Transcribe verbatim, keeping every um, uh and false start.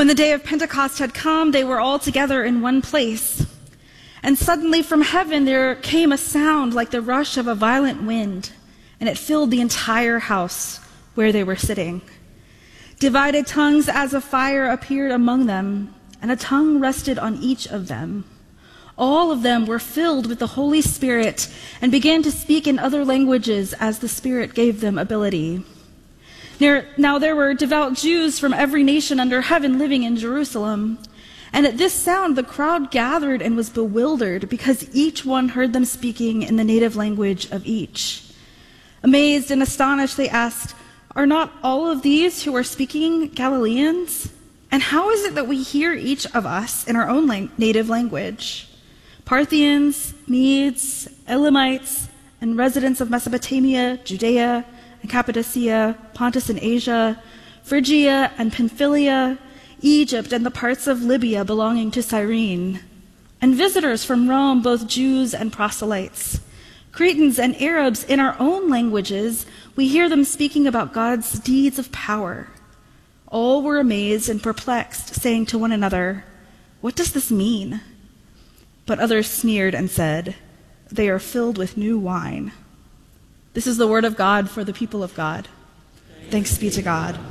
When the day of Pentecost had come, they were all together in one place. And suddenly from heaven there came a sound like the rush of a violent wind, and it filled the entire house where they were sitting. Divided tongues as of fire appeared among them, and a tongue rested on each of them. All of them were filled with the Holy Spirit and began to speak in other languages as the Spirit gave them ability. Now there were devout Jews from every nation under heaven living in Jerusalem. And at this sound the crowd gathered and was bewildered, because each one heard them speaking in the native language of each. Amazed and astonished, they asked, "Are not all of these who are speaking Galileans? And how is it that we hear each of us in our own lang- native language? Parthians, Medes, Elamites, and residents of Mesopotamia, Judea, and Cappadocia, Pontus and Asia, Phrygia and Pamphylia, Egypt and the parts of Libya belonging to Cyrene, and visitors from Rome, both Jews and proselytes, Cretans and Arabs in our own languages, we hear them speaking about God's deeds of power." All were amazed and perplexed, saying to one another, "What does this mean?" But others sneered and said, "They are filled with new wine." This is the word of God for the people of God. Thanks be to God.